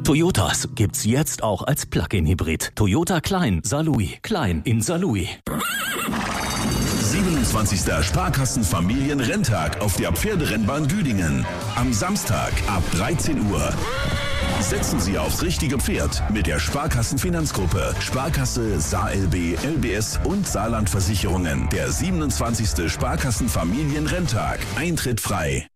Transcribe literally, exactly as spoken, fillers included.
Toyotas gibt's jetzt auch als Plug-in-Hybrid. Toyota Klein Saarlouis. Klein in Saarlouis. siebenundzwanzigster Sparkassenfamilienrenntag auf der Pferderennbahn Güdingen. Am Samstag ab dreizehn Uhr. Setzen Sie aufs richtige Pferd mit der Sparkassenfinanzgruppe, Sparkasse, SaarLB, L B S und Saarlandversicherungen. Der siebenundzwanzigste Sparkassenfamilienrenntag. Eintritt frei.